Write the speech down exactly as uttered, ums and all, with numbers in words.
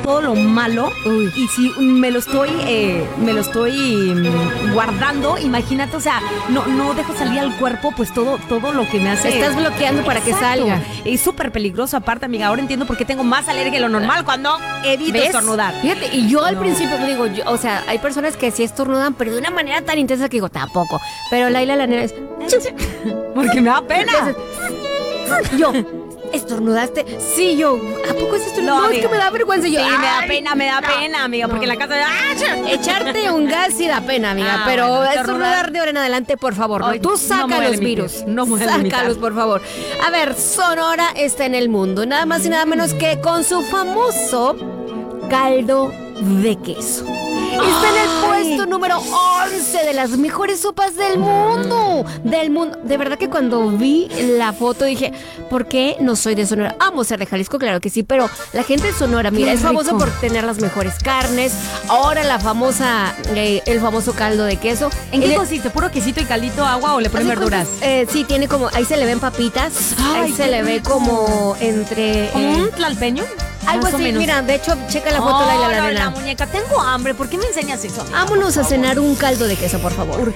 todo lo malo. Uy. Y si me lo estoy, eh, me lo estoy mm, guardando, imagínate, o sea, no, no dejo salir al cuerpo, pues todo, todo lo que me hace. Estás bloqueando para Exacto. que salga. Es súper peligroso, aparte, amiga. Ahora entiendo por qué tengo más alergia de lo normal cuando evito ¿Ves? estornudar. Fíjate, y yo al No. principio digo, yo, o sea, hay personas que sí estornudan, pero de una manera tan intensa que digo, tampoco. Pero Laila la nena es. Porque me da pena. Yo, ¿estornudaste? Sí, yo. ¿A poco es esto? No, No, es amiga. que me da vergüenza. Y yo, Sí, me da "Ay, pena, me da no, pena, amiga, no". porque en la casa de... ¡Ah! Echarte un gas sí da pena, amiga, Ah, pero bueno, estornudar estornudar de ahora en adelante, por favor. ¿no? Ay, Tú no saca me voy a los limitar, virus. no me voy a limitar. Sácalos, por favor. A ver, Sonora está en el mundo, nada más y nada menos que con su famoso caldo de queso. Está en el puesto número once de las mejores sopas del mundo. Del mundo. De verdad que cuando vi la foto dije, ¿por qué no soy de Sonora? Amo ser de Jalisco, claro que sí, pero la gente de Sonora, mira, Qué es famoso rico. por tener las mejores carnes. Ahora la famosa, eh, el famoso caldo de queso. ¿En qué El- consiste? ¿Puro quesito y caldito, agua o le ponen Así verduras? cosas, eh, sí, tiene como, ahí se le ven papitas, Ay, ahí se qué le ve rico. como entre... ¿Como eh, un tlalpeño? algo Más o así, menos. mira, de hecho, checa la foto, Oh, Laila la no, nena. la muñeca. Tengo hambre. ¿Por qué me enseñas eso? Vámonos a cenar un caldo de queso, por favor.